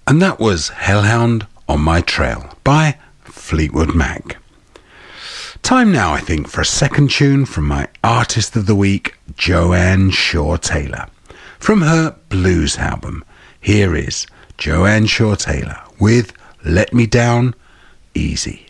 And that was Hellhound on My Trail by Fleetwood Mac. Time now, I think, for a second tune from my Artist of the Week, Joanne Shaw Taylor. From her Blues album, here is Joanne Shaw Taylor with Let Me Down Easy.